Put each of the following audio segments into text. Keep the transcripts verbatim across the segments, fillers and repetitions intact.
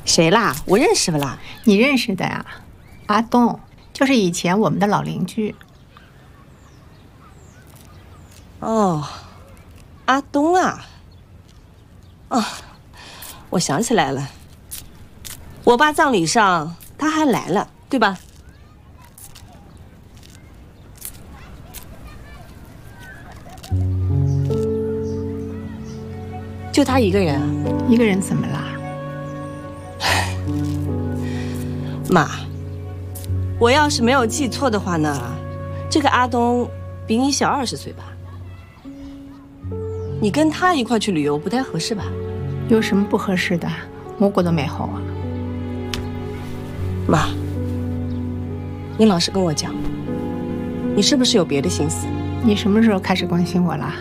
谁啦？我认识不啦？ 你认识的呀？阿东，就是以前我们的老邻居。 哦，阿东啊。哦，我想起来了，我爸葬礼上他还来了，对吧？就他一个人啊？ 一个人怎么啦？ 妈，我要是没有记错的话呢，这个阿东比你小二十岁吧？你跟他一块去旅游不太合适吧？ 有什么不合适的？我觉得蛮好啊。 妈，你老实跟我讲，你是不是有别的心思？ 你什么时候开始关心我啦？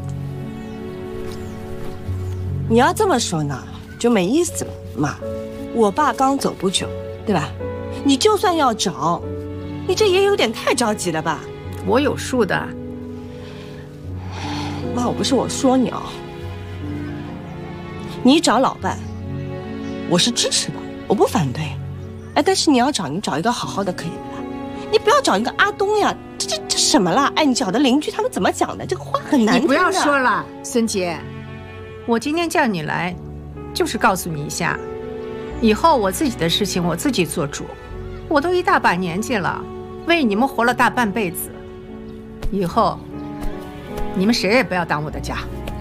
你要这么说呢，就没意思了。妈，我爸刚走不久，对吧？你就算要找，你这也有点太着急了吧？ 我有数的。 妈，我不是我说你啊，你找老伴，我是支持的，我不反对。哎，但是你要找，你找一个好好的可以的，你不要找一个阿东呀，这这这什么啦？哎，你找的邻居他们怎么讲的？这个话很难听的。 你不要说了，孙杰。我今天叫你来，就是告诉你一下，以后我自己的事情我自己做主。我都一大把年纪了，为你们活了大半辈子，以后你们谁也不要当我的家。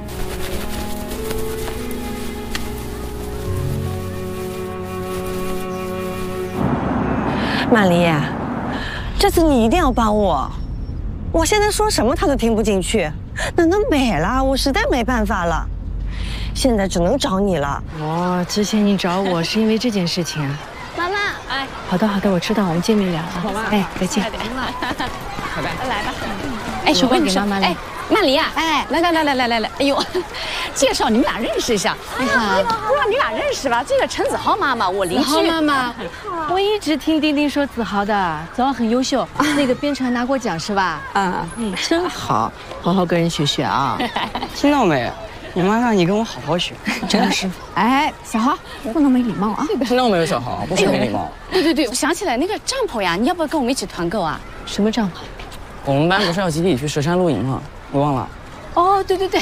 曼丽，这次你一定要帮我，我现在说什么他都听不进去，那能没了，我实在没办法了。现在只能找你了。 哦，之前你找我是因为这件事情啊？ 妈妈，哎， 好的好的，我知道，我们见面聊啊。 好吧， 哎，再见。 拜拜，来吧。哎， 我跟你说， 哎，曼丽啊，哎，来来来来来来来，哎呦，介绍你们俩认识一下。你好，不知道你俩认识吧？这个陈子豪妈妈，我邻居。 子豪妈妈，我一直听丁丁说子豪的，子豪很优秀，那个编程拿过奖是吧？ 啊， 嗯，真好，好好跟人学学啊。 听到没？你妈让你跟我好好学， 真的是。 哎，小豪，不能没礼貌啊！ 听到没有，小豪，不是没礼貌。 对对对，我想起来那个帐篷呀，你要不要跟我们一起团购啊？ 什么帐篷？ 我们班不是要集体去佘山露营吗？你忘了？ 哦，对对对。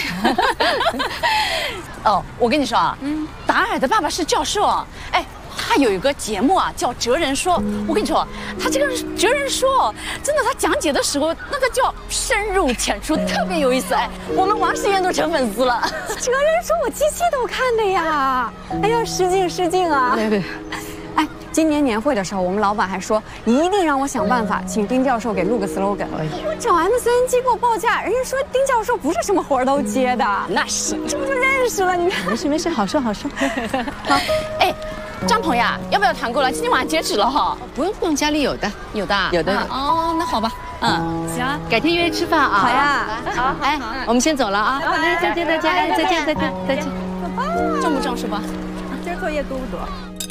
哦，我跟你说啊，嗯，达尔的爸爸是教授，哎。他有一个节目啊，叫《哲人说》。我跟你说，他这个《哲人说》真的，他讲解的时候那个叫深入浅出，特别有意思。哎，我们王实验都成粉丝了。《哲人说》我机器都看的呀。哎呀，失敬失敬啊！ 对对。 哎，今年年会的时候，我们老板还说一定让我想办法请丁教授给录个 slogan。我找 M C N 机构报价，人家说丁教授不是什么活都接的。 那是， 这不就认识了？你看， 没事没事，好说好说。 好，哎。帐篷呀，要不要团购了？今天晚上截止了哈。 不用不用，家里有的， 有的， 有的。 哦，那好吧，嗯，行， 改天约吃饭啊。 好呀， 好， 哎，我们先走了啊。 好嘞，再见再见，哎，再见再见再见。重不重是吧？ 今儿作业多不多？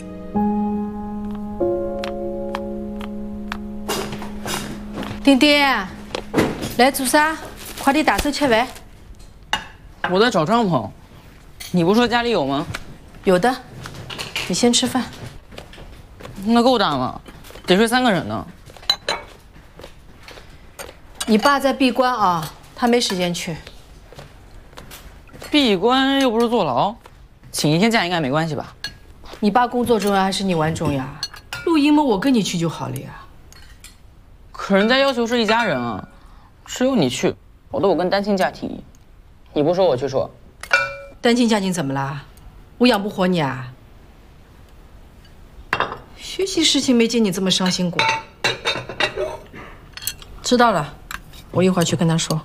丁丁，来做啥？快点打手吃饭。 我在找帐篷，你不说家里有吗？ 有的。你先吃饭， 那够大吗？得睡三个人呢。 你爸在闭关啊，他没时间去。 闭关又不是坐牢，请一天假应该没关系吧？ 你爸工作重要还是你玩重要？露营嘛，我跟你去就好了呀。 可人家要求是一家人啊，只有你去，我都我跟单亲家庭。你不说我去说。 单亲家庭怎么啦？我养不活你啊？学习事情没见你这么伤心过。知道了，我一会儿去跟他说。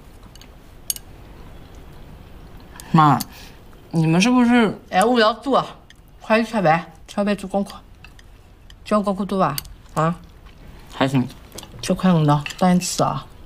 妈，你们是不是？ 哎，我要做，快去吃饭，吃饭做功课。今晚功课多吧？啊？ 还行。 九块五呢，当然吃啊。